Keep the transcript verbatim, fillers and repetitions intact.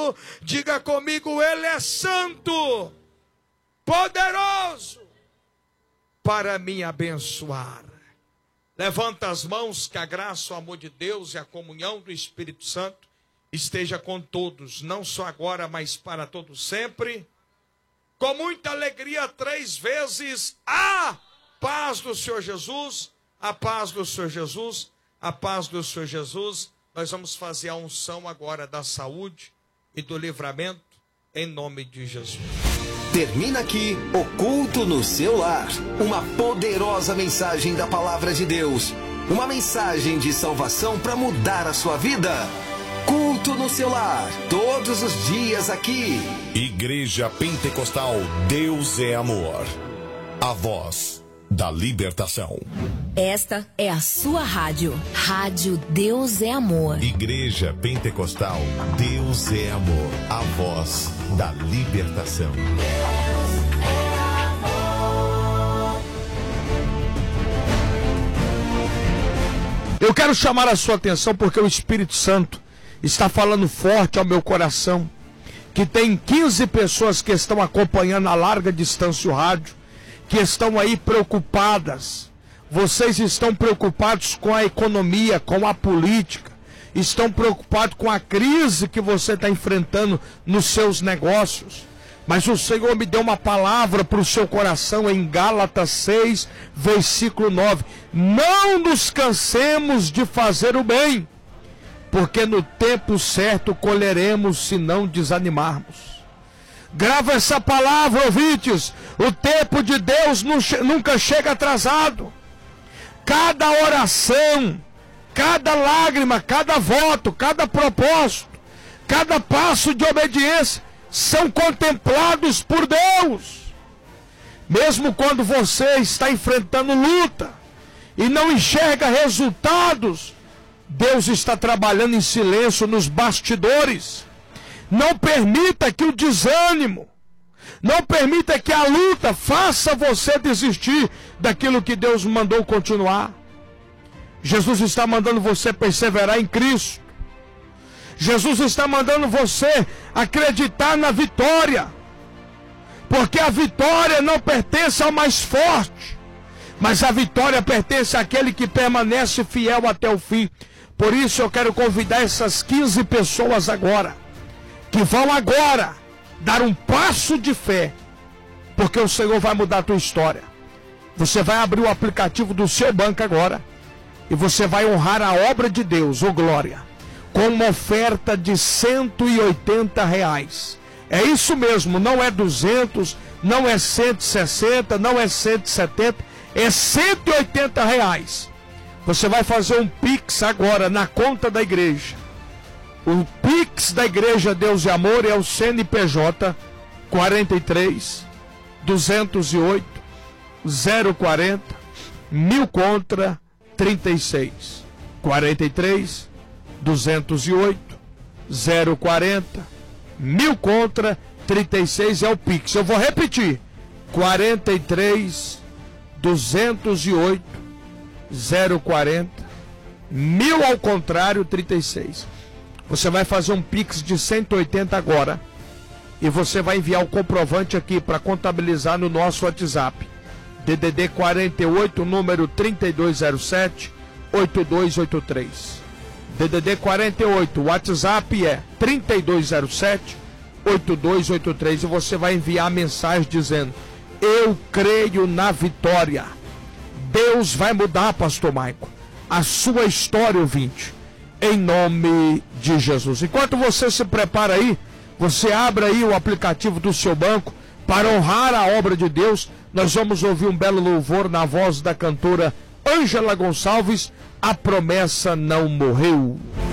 Diga comigo, Ele é santo, poderoso, para me abençoar. Levanta as mãos, que a graça, o amor de Deus e a comunhão do Espírito Santo esteja com todos, não só agora, mas para todos sempre. Com muita alegria, três vezes, a paz do Senhor Jesus, a paz do Senhor Jesus, a paz do Senhor Jesus. Nós vamos fazer a unção agora da saúde e do livramento, em nome de Jesus. Termina aqui o culto no seu lar. Uma poderosa mensagem da palavra de Deus. Uma mensagem de salvação para mudar a sua vida. Culto no seu lar, todos os dias aqui. Igreja Pentecostal Deus é Amor. A voz da libertação. Esta é a sua rádio. Rádio Deus é Amor. Igreja Pentecostal Deus é Amor. A voz da libertação. Deus é amor. Eu quero chamar a sua atenção porque o Espírito Santo está falando forte ao meu coração, que tem quinze pessoas que estão acompanhando a larga distância o rádio, que estão aí preocupadas. Vocês estão preocupados com a economia, com a política, estão preocupados com a crise que você está enfrentando nos seus negócios. Mas o Senhor me deu uma palavra para o seu coração em Gálatas seis, versículo nove. Não nos cansemos de fazer o bem, porque no tempo certo colheremos se não desanimarmos. Grava essa palavra, ouvintes. O tempo de Deus nunca chega atrasado. Cada oração, cada lágrima, cada voto, cada propósito, cada passo de obediência são contemplados por Deus. Mesmo quando você está enfrentando luta e não enxerga resultados, Deus está trabalhando em silêncio nos bastidores. Não permita que o desânimo, não permita que a luta faça você desistir daquilo que Deus mandou continuar. Jesus está mandando você perseverar em Cristo. Jesus está mandando você acreditar na vitória. Porque a vitória não pertence ao mais forte, mas a vitória pertence àquele que permanece fiel até o fim. Por isso eu quero convidar essas quinze pessoas agora, que vão agora dar um passo de fé, porque o Senhor vai mudar a tua história. Você vai abrir o aplicativo do seu banco agora, e você vai honrar a obra de Deus, ô glória, com uma oferta de cento e oitenta reais. É isso mesmo, não é duzentos, não é cento e sessenta, não é cento e setenta, é cento e oitenta reais. Você vai fazer um Pix agora na conta da igreja. O Pix da Igreja Deus e Amor é o C N P J quarenta e três, duzentos e oito, zero quarenta, mil contra trinta e seis. quarenta e três, duzentos e oito, zero quarenta, mil contra trinta e seis é o Pix. Eu vou repetir. quarenta e três, duzentos e oito, zero quarenta, mil ao contrário, trinta e seis. Você vai fazer um Pix de cento e oitenta agora. E você vai enviar o comprovante aqui para contabilizar no nosso WhatsApp. D D D quarenta e oito, número trinta e dois zero sete, oito dois oito três. D D D quarenta e oito, o WhatsApp é trinta e dois zero sete, oito dois oito três. E você vai enviar a mensagem dizendo: eu creio na vitória. Deus vai mudar, pastor Maico, a sua história, ouvinte, em nome de Jesus. Enquanto você se prepara aí, você abre aí o aplicativo do seu banco para honrar a obra de Deus. Nós vamos ouvir um belo louvor na voz da cantora Ângela Gonçalves. A promessa não morreu.